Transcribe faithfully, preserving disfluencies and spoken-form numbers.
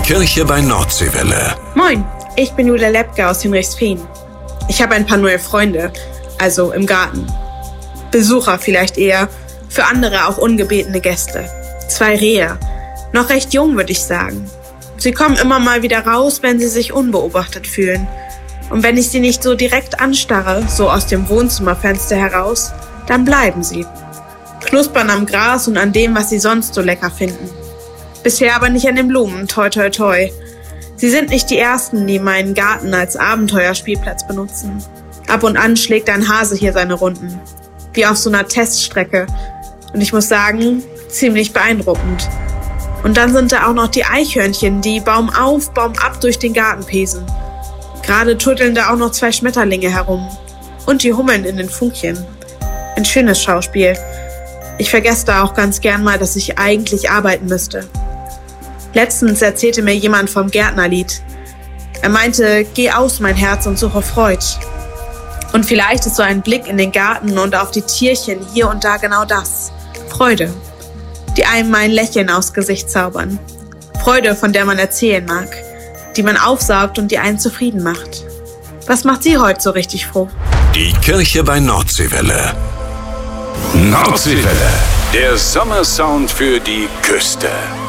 Kirche bei Nordseewelle. Moin, ich bin Julia Lepke aus Hinrichsfehn. Ich habe ein paar neue Freunde, also im Garten. Besucher vielleicht eher, für andere auch ungebetene Gäste. Zwei Rehe, noch recht jung würde ich sagen. Sie kommen immer mal wieder raus, wenn sie sich unbeobachtet fühlen. Und wenn ich sie nicht so direkt anstarre, so aus dem Wohnzimmerfenster heraus, dann bleiben sie. Knuspern am Gras und an dem, was sie sonst so lecker finden. Bisher aber nicht an den Blumen, toi toi toi. Sie sind nicht die Ersten, die meinen Garten als Abenteuerspielplatz benutzen. Ab und an schlägt ein Hase hier seine Runden. Wie auf so einer Teststrecke. Und ich muss sagen, ziemlich beeindruckend. Und dann sind da auch noch die Eichhörnchen, die Baum auf, Baum ab durch den Garten pesen. Gerade turteln da auch noch zwei Schmetterlinge herum. Und die Hummeln in den Funkchen. Ein schönes Schauspiel. Ich vergesse da auch ganz gern mal, dass ich eigentlich arbeiten müsste. Letztens erzählte mir jemand vom Gärtnerlied. Er meinte, geh aus, mein Herz, und suche Freud. Und vielleicht ist so ein Blick in den Garten und auf die Tierchen hier und da genau das. Freude, die einem ein Lächeln aufs Gesicht zaubern. Freude, von der man erzählen mag, die man aufsaugt und die einen zufrieden macht. Was macht Sie heute so richtig froh? Die Kirche bei Nordseewelle. Nordseewelle, der Sommersound für die Küste.